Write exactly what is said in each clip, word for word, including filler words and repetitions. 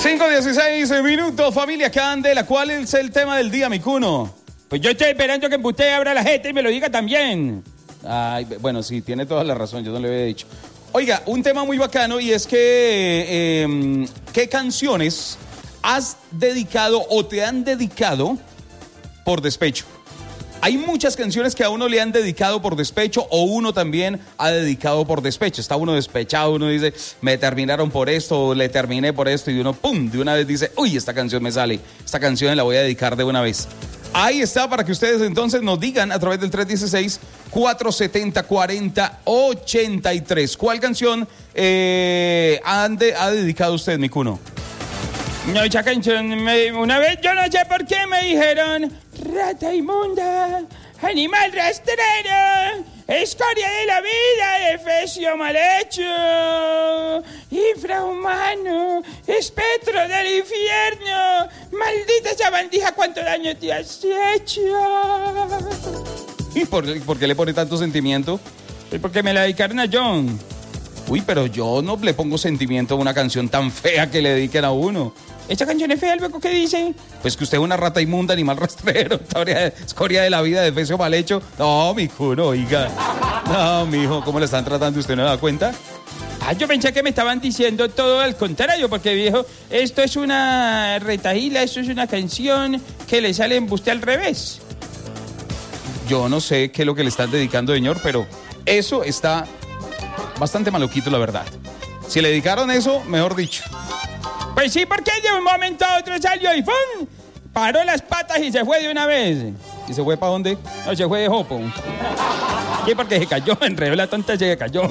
cinco dieciséis minutos, familia Candela. ¿Cuál es el tema del día, mi cuno? Pues yo estoy esperando que usted abra la jeta y me lo diga también. Ay, bueno, sí, tiene toda la razón, yo no le había dicho. Oiga, un tema muy bacano y es que, eh, ¿qué canciones has dedicado o te han dedicado por despecho? Hay muchas canciones que a uno le han dedicado por despecho o uno también ha dedicado por despecho. Está uno despechado, uno dice, me terminaron por esto, o le terminé por esto, y uno, pum, de una vez dice, uy, esta canción me sale, esta canción la voy a dedicar de una vez. Ahí está, para que ustedes entonces nos digan a través del tres uno seis, cuatro siete cero, cuatro cero ocho tres. ¿Cuál canción eh, han de, ha dedicado usted, mi cuno? No, esa canción, me, una vez, yo no sé por qué me dijeron, rata inmunda, animal rastrero, escoria de la vida, defecio mal hecho, infrahumano, espectro del infierno, maldita sabandija, cuánto daño te has hecho. ¿Y por, por qué le pone tanto sentimiento? Pues porque me la dedicaron a John. Uy, pero yo no le pongo sentimiento a una canción tan fea que le dediquen a uno. ¿Esta canción es fea, luego qué dice? Pues que usted es una rata inmunda, animal rastrero, escoria de la vida, defecio mal hecho. No, mi cuno, oiga. No, mijo, ¿cómo le están tratando? ¿Usted no da cuenta? Ah, yo pensé que me estaban diciendo todo al contrario, porque viejo, esto es una retahíla, esto es una canción que le sale en buste al revés. Yo no sé qué es lo que le están dedicando, señor, pero eso está bastante maluquito, la verdad. Si le dedicaron eso, mejor dicho. Pues sí, porque de un momento a otro salió y ¡pum! Paró las patas y se fue de una vez. ¿Y se fue para dónde? No, se fue de jopo. Sí, porque se cayó, enredó la tonta, se cayó.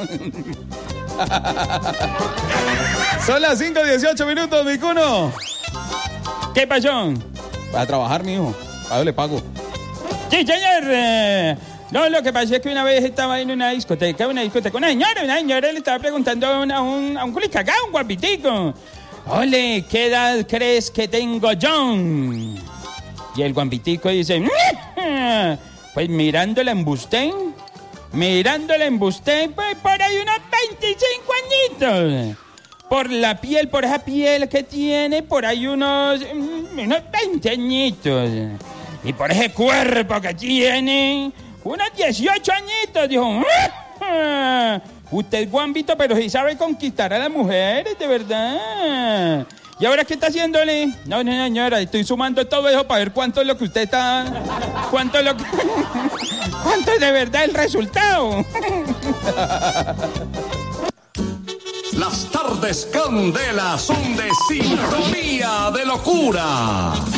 Son las cinco dieciocho minutos, mi cuno. ¿Qué pasó? Va a trabajar, mijo. ¿Para le pago? Sí, señor. Eh, no, lo que pasa es que una vez estaba en una discoteca, una discoteca, una señora, una señora le estaba preguntando a, una, a un, a un culicacá, un guapitico. Ole, ¿qué edad crees que tengo, John? Y el guapitico dice, pues mirando la embusté, mirando la embusté, pues por ahí unos veinticinco añitos. Por la piel, por esa piel que tiene, por ahí unos, unos veinte añitos. Y por ese cuerpo que tiene, unos dieciocho añitos, dijo. Usted es guambito, pero sí sabe conquistar a las mujeres, de verdad. ¿Y ahora qué está haciéndole? No, no, señora, estoy sumando todo eso para ver cuánto es lo que usted está... Cuánto es lo que... cuánto es de verdad el resultado. Las tardes Candela son de sintonía de locura.